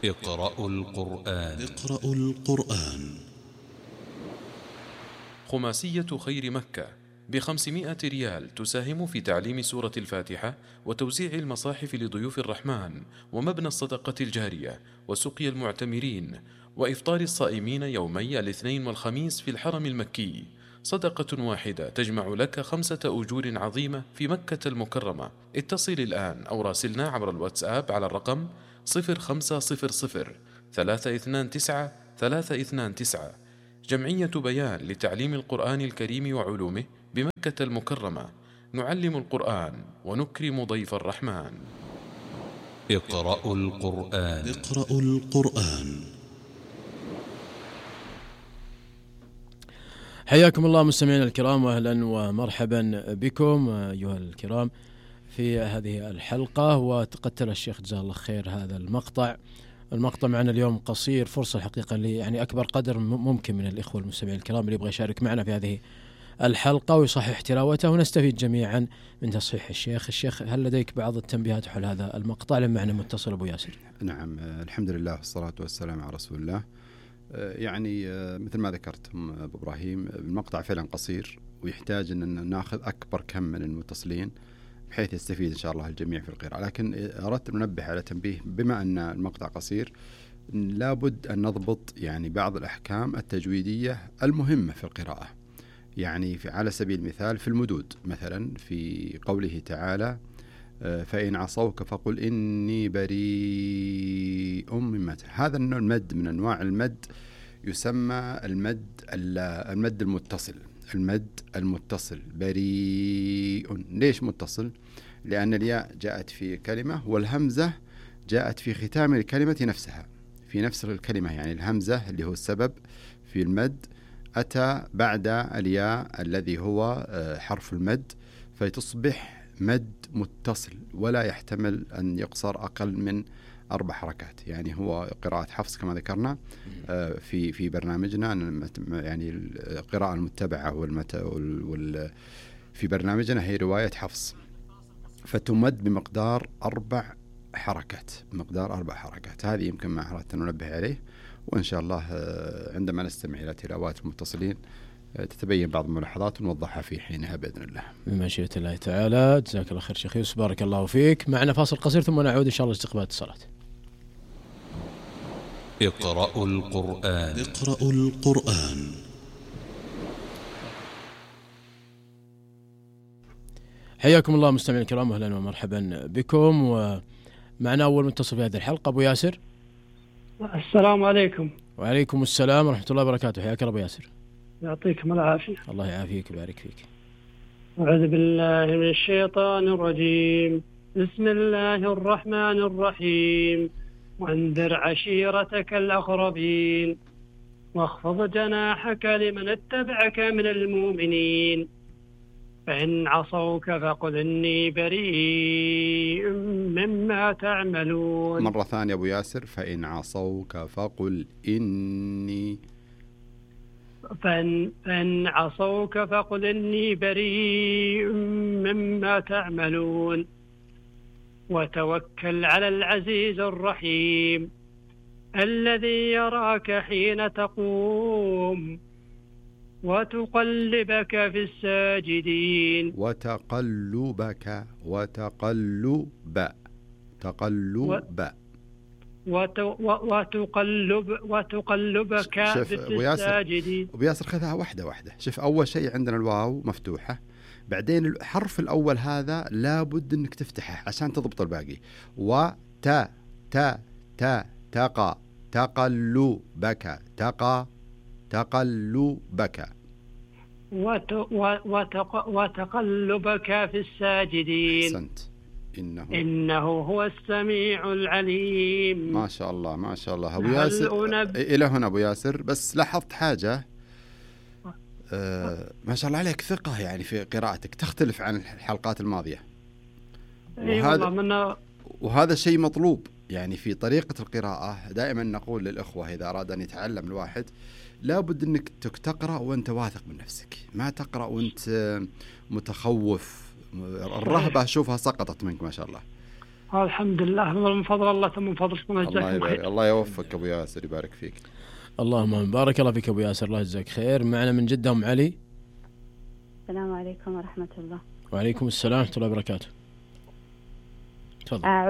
اقرأوا القرآن. اقرأوا القرآن. خماسية خير مكة ب500 ريال تساهم في تعليم سورة الفاتحة وتوزيع المصاحف لضيوف الرحمن ومبنى الصدقة الجارية وسقي المعتمرين وإفطار الصائمين يومي الاثنين والخميس في الحرم المكي. صدقة واحدة تجمع لك 5 أجور عظيمة في مكة المكرمة. اتصل الآن أو راسلنا عبر الواتساب على الرقم 0500 329 329. جمعية بيان لتعليم القرآن الكريم وعلومه بمكة المكرمة. نعلم القرآن ونكرم ضيف الرحمن. اقرأوا القرآن. اقرأوا القرآن. حياكم الله مستمعينا الكرام، واهلا ومرحبا بكم ايها الكرام في هذه الحلقة. وقد تلا الشيخ جزاه الله خير هذا المقطع معنا اليوم قصير، فرصة الحقيقة يعني أكبر قدر ممكن من الإخوة المستمعين الكرام اللي يبغى يشارك معنا في هذه الحلقة ويصحح تلاوته ونستفيد جميعا من تصحيح الشيخ. هل لديك بعض التنبيهات حول هذا المقطع؟ لما معنا متصل أبو ياسر. نعم، الحمد لله والصلاة والسلام على رسول الله. يعني مثل ما ذكرتم أبو إبراهيم، المقطع فعلا قصير ويحتاج أن نأخذ أكبر كم من المتصلين بحيث يستفيد إن شاء الله الجميع في القراءة. لكن أردت أن ننبه على تنبيه، بما أن المقطع قصير لابد أن نضبط يعني بعض الأحكام التجويدية المهمة في القراءة. يعني على سبيل المثال في المدود، مثلا في قوله تعالى فإن عصوك فقل إني بريء مما. هذا النوع المد من أنواع المد يسمى المد المتصل. المد المتصل بريء. ليش متصل؟ لأن الياء جاءت في كلمة والهمزة جاءت في ختام الكلمة نفسها، في نفس الكلمة. يعني الهمزة اللي هو السبب في المد أتى بعد الياء الذي هو حرف المد، فتصبح مد متصل ولا يحتمل أن يقصر أقل من 4 حركات. يعني هو قراءة حفص كما ذكرنا في برنامجنا، يعني القراءة المتبعة في برنامجنا هي رواية حفص، فتمد بمقدار 4 حركات. هذه يمكن ما أردت أن ننبه عليه، وإن شاء الله عندما نستمع إلى تلاوات المتصلين تتبين بعض الملاحظات ونوضحها في حينها بإذن الله بمشيئة الله تعالى. جزاك الله خير شيخ يوسف، بارك الله فيك. معنا فاصل قصير ثم نعود إن شاء الله لاستقبال اتصالات. اقرأوا القرآن. اقرأوا القرآن. حياكم الله مستمعينا الكرام، أهلا ومرحبا بكم. ومعنا أول متصل في هذه الحلقة أبو ياسر. السلام عليكم. وعليكم السلام ورحمة الله وبركاته. حياك أبو ياسر. يعطيكم العافية. الله يعافيك ويبارك فيك. أعوذ بالله من الشيطان الرجيم. بسم الله الرحمن الرحيم. وانذر عشيرتك الأقربين واخفض جناحك لمن اتبعك من المؤمنين فإن عصوك فقل إني بريء مما تعملون. مرة ثانية أبو ياسر، فإن عصوك فقل إني فإن عصوك فقل إني بريء مما تعملون وتوكل على العزيز الرحيم الذي يراك حين تقوم وتقلبك في الساجدين. وتقلبك في الساجدين. أبو ياسر خذها واحدة. شوف، أول شيء عندنا الواو مفتوحة، بعدين الحرف الأول هذا لابد أنك تفتحه عشان تضبط الباقي. وتا تا تا تقى تقلبك تقلبك وتقلبك في الساجدين. أحسنت. إنه هو السميع العليم. ما شاء الله أبو ياسر. إلى هنا أبو ياسر، بس لاحظت حاجة، ما شاء الله عليك ثقة يعني في قراءتك، تختلف عن الحلقات الماضية. وهذا شيء مطلوب يعني في طريقة القراءة. دائما نقول للإخوة إذا أراد أن يتعلم الواحد لابد أنك تقرأ وأنت واثق من نفسك، ما تقرأ وأنت متخوف. الرهبة أشوفها سقطت منك ما شاء الله. الحمد لله من فضل الله ثم من فضلكم. الله يوفقك أبو ياسر، يبارك فيك. اللهم بارك الله فيك أبو ياسر، الله يجزاك خير. معنا من جدة أم علي. السلام عليكم ورحمة الله. وعليكم السلام ورحمة الله وبركاته. تفضل.